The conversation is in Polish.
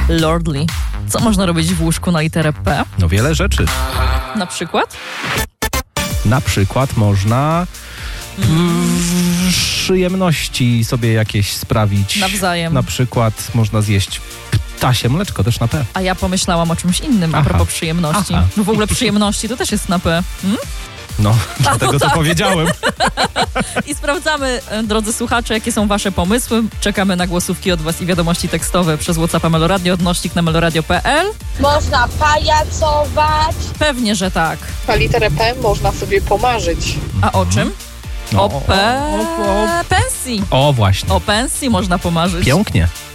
Lordly. Co można robić w łóżku na literę P? No wiele rzeczy. Na przykład? Na przykład można przyjemności sobie jakieś sprawić. Nawzajem. Na przykład można zjeść ptasie mleczko, też na P. A ja pomyślałam o czymś innym a propos przyjemności. Aha. No w ogóle przyjemności to też jest na P. No, dlatego to powiedziałem. I sprawdzamy, drodzy słuchacze, jakie są wasze pomysły. Czekamy na głosówki od was i wiadomości tekstowe przez WhatsAppa Meloradio, odnośnik na meloradio.pl. Można pajacować. Pewnie, że tak. Na literę P można sobie pomarzyć. A o czym? No, O pensji. o właśnie. O pensji można pomarzyć. Pięknie.